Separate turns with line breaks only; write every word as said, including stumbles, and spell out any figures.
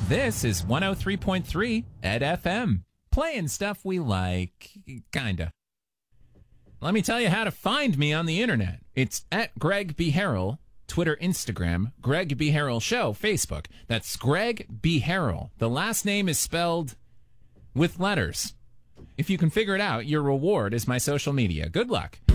This is one oh three point three Ed F M. Playing stuff we like, kinda. Let me tell you how to find me on the internet. It's at Greg B. Harrell, Twitter, Instagram, Greg B. Harrell Show, Facebook. That's Greg B. Harrell. The last name is spelled with letters. If you can figure it out, your reward is my social media. Good luck.